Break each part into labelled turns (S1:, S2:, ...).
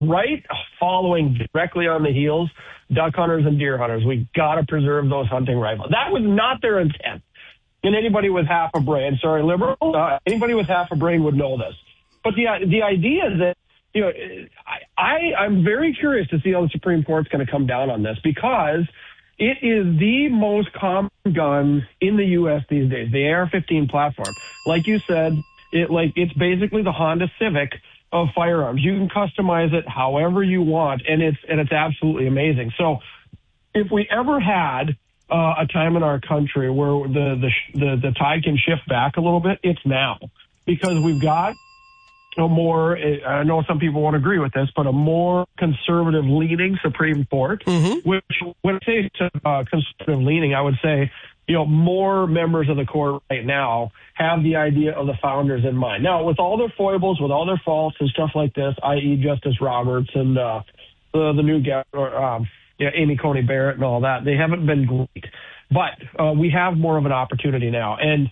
S1: right following directly on the heels, duck hunters and deer hunters. We got to preserve those hunting rifles. That was not their intent. And anybody with half a brain, sorry, liberal, anybody with half a brain would know this. But the idea that, you know, I'm very curious to see how the Supreme Court's going to come down on this, because it is the most common gun in the U.S. these days, the AR-15 platform. Like you said, it's basically the Honda Civic of firearms. You can customize it however you want, and it's absolutely amazing. So if we ever had a time in our country where the tide can shift back a little bit, it's now, because we've got a more, I know some people won't agree with this, but a more conservative leaning Supreme Court, which when I say conservative leaning, I would say, you know, more members of the court right now have the idea of the founders in mind. Now, with all their foibles, with all their faults and stuff like this, i.e. Justice Roberts and the new guy, Amy Coney Barrett and all that, they haven't been great. But we have more of an opportunity now. And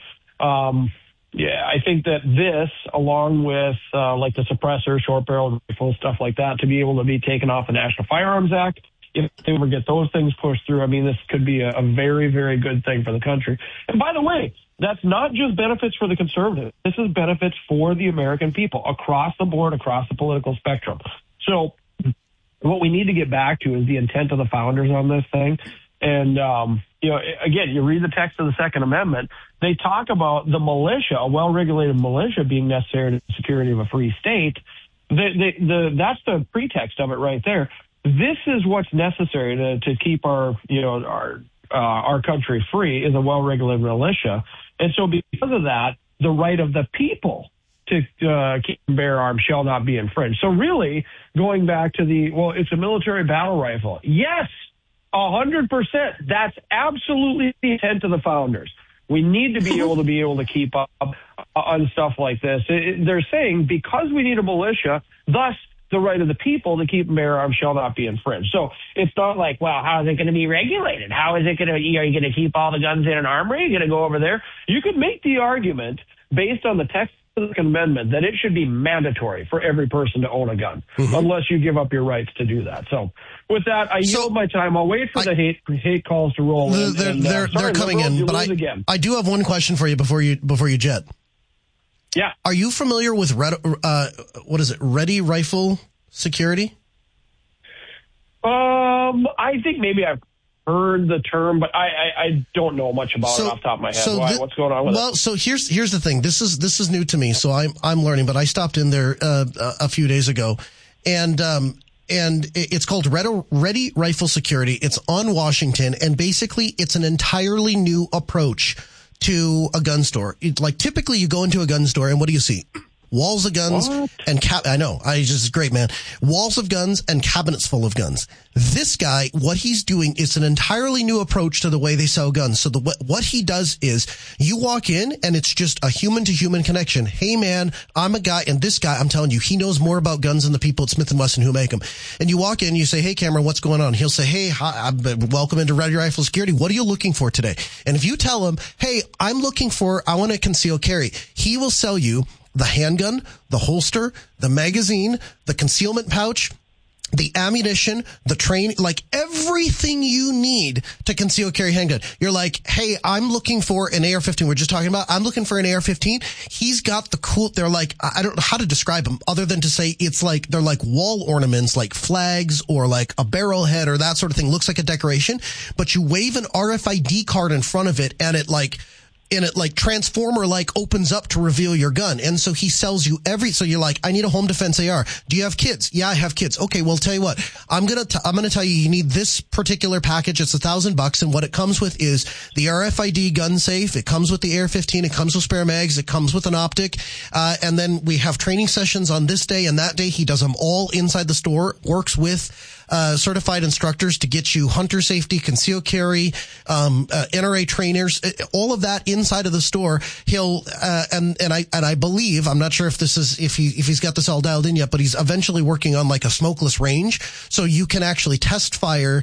S1: I think that this, along with like the suppressor, short barrel rifle, stuff like that, to be able to be taken off the National Firearms Act, if they ever get those things pushed through, I mean, this could be a very, very good thing for the country. And by the way, that's not just benefits for the conservatives. This is benefits for the American people across the board, across the political spectrum. So what we need to get back to is the intent of the founders on this thing. And, again, you read the text of the Second Amendment, they talk about the militia, a well-regulated militia, being necessary to the security of a free state. That's the pretext of it right there. This is what's necessary to keep our country free, is a well-regulated militia. And so because of that, the right of the people to keep and bear arms shall not be infringed. So really, going back to it's a military battle rifle. Yes, 100%. That's absolutely the intent of the founders. We need to be able to keep up on stuff like this. They're saying because we need a militia, thus the right of the people to keep and bear arms shall not be infringed. So it's not like, well, how is it going to be regulated? How is it going to, are you going to keep all the guns in an armory? Are you going to go over there? You could make the argument based on the text of the Second Amendment that it should be mandatory for every person to own a gun, unless you give up your rights to do that. So with that, I yield my time. I'll wait for the hate calls to roll.
S2: They're coming in, but I do have one question for you before you jet.
S1: Yeah.
S2: Are you familiar with Ready Rifle Security?
S1: I think maybe I've heard the term, but I don't know much about it off the top of my head. What's going on with it? Well,
S2: so here's the thing. This is new to me, so I'm learning. But I stopped in there a few days ago, and it's called Ready Rifle Security. It's on Washington, and basically it's an entirely new approach to a gun store. Typically you go into a gun store and what do you see? Walls of guns and I know. Just great, man. Walls of guns and cabinets full of guns. This guy, what he's doing is an entirely new approach to the way they sell guns. So what he does is you walk in and it's just a human to human connection. Hey man, I'm a guy, and this guy, I'm telling you, he knows more about guns than the people at Smith & Wesson who make them. And you walk in, you say, hey Cameron, what's going on? He'll say, hey, hi, welcome into Ready Rifle Security. What are you looking for today? And if you tell him, hey, I want to conceal carry, he will sell you the handgun, the holster, the magazine, the concealment pouch, the ammunition, the train, like everything you need to conceal carry handgun. You're like, hey, I'm looking for an AR-15. We're just talking about, I'm looking for an AR-15. He's got the cool, they're like, I don't know how to describe them other than to say it's like, they're like wall ornaments, like flags or like a barrel head or that sort of thing. Looks like a decoration, but you wave an RFID card in front of it and it transformer opens up to reveal your gun. And so he sells you so you're like, I need a home defense AR. Do you have kids? Yeah, I have kids. Okay, well, tell you what, I'm going to tell you need this particular package. It's $1,000. And what it comes with is the RFID gun safe. It comes with the AR-15. It comes with spare mags. It comes with an optic. And then we have training sessions on this day and that day. He does them all inside the store, works with certified instructors to get you hunter safety, concealed carry, NRA trainers, all of that inside of the store. He'll and I believe, I'm not sure if he's got this all dialed in yet, but he's eventually working on like a smokeless range, so you can actually test fire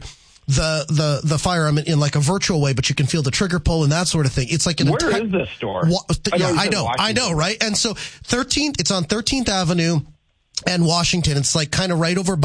S2: the firearm in like a virtual way, but you can feel the trigger pull and that sort of thing. It's like
S1: where is this store?
S2: I know, right? And so it's on 13th Avenue. and Washington. It's like kind of right over